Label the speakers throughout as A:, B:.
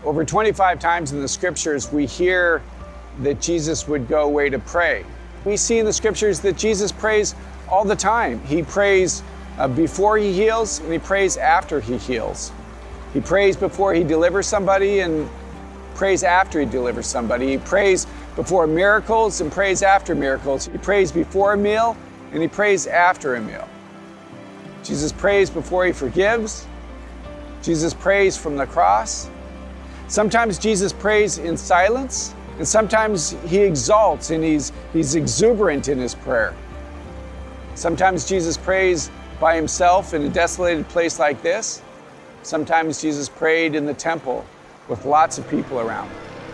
A: Over 25 times in the scriptures, we hear that Jesus would go away to pray. We see in the scriptures that Jesus prays all the time. He prays before he heals, and he prays after he heals. He prays before he delivers somebody and prays after he delivers somebody. He prays before miracles and prays after miracles. He prays before a meal and he prays after a meal. Jesus prays before he forgives. Jesus prays from the cross. Sometimes Jesus prays in silence, and sometimes he exalts and he's exuberant in his prayer. Sometimes Jesus prays by himself in a desolated place like this. Sometimes Jesus prayed in the temple with lots of people around.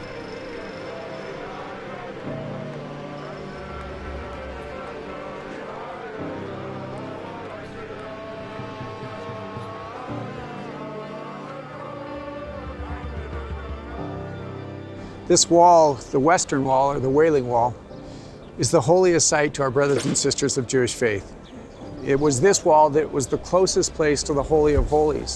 A: This wall, the Western Wall, or the Wailing Wall, is the holiest site to our brothers and sisters of Jewish faith. It was this wall that was the closest place to the Holy of Holies.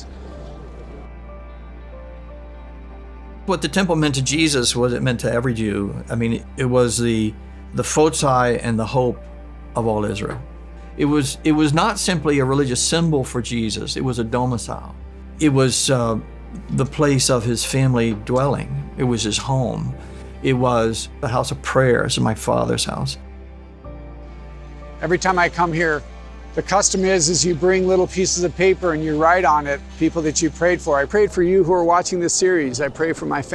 B: What the temple meant to Jesus was it meant to every Jew. I mean, it was the foci and the hope of all Israel. It was not simply a religious symbol for Jesus, it was a domicile. It was the place of his family dwelling. It was his home. It was the house of prayer. This is my Father's house.
A: Every time I come here, the custom is you bring little pieces of paper and you write on it people that you prayed for. I prayed for you who are watching this series. I pray for my family.